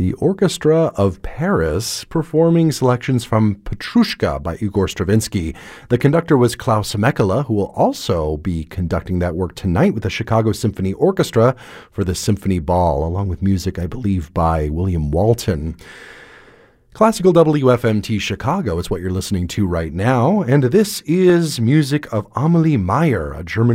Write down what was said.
the Orchestra of Paris performing selections from Petrushka by Igor Stravinsky. The conductor was Klaus Mekela, who will also be conducting that work tonight with the Chicago Symphony Orchestra for the Symphony Ball, along with music, I believe, by William Walton. Classical WFMT Chicago is what you're listening to right now, and this is music of Amalie Meyer, a German